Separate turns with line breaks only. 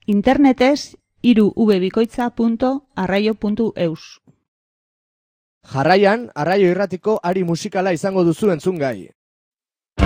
Internetez irubikoitza.arraio.eus.
Jarraian, Arraio Irratiko ari musikala izango duzu entzungai.